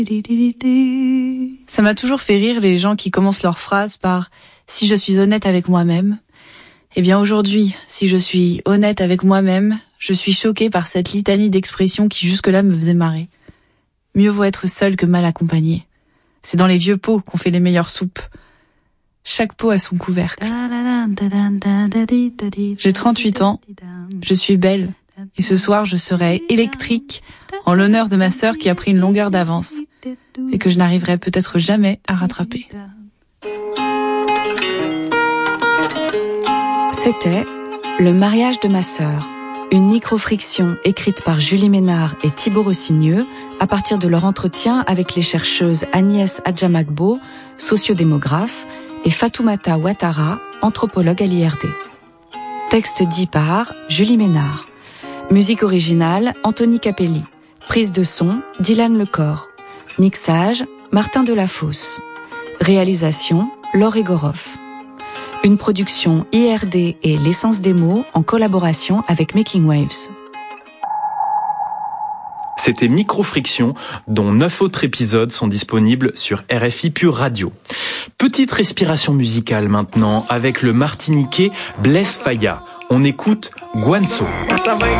Ça m'a toujours fait rire les gens qui commencent leurs phrases par « si je suis honnête avec moi-même ». Eh bien aujourd'hui, si je suis honnête avec moi-même, je suis choquée par cette litanie d'expressions qui jusque-là me faisait marrer. Mieux vaut être seul que mal accompagné. C'est dans les vieux pots qu'on fait les meilleures soupes. Chaque pot a son couvercle. J'ai 38 ans, je suis belle, et ce soir je serai électrique en l'honneur de ma sœur qui a pris une longueur d'avance et que je n'arriverai peut-être jamais à rattraper. C'était Le mariage de ma sœur, une micro-friction écrite par Julie Ménard et Thibaut Rossigneux à partir de leur entretien avec les chercheuses Agnès Adjamagbo, sociodémographe, et Fatoumata Ouattara, anthropologue à l'IRD. Texte dit par Julie Ménard. Musique originale, Anthony Capelli. Prise de son, Dylan Lecor. Mixage, Martin Delafosse. Réalisation, Laure Egoroff. Une production IRD et l'essence des mots en collaboration avec Making Waves. C'était Micro-Friction, dont 9 autres épisodes sont disponibles sur RFI Pure Radio. Petite respiration musicale maintenant avec le Martiniquais Blaise Faya. On écoute Guanso.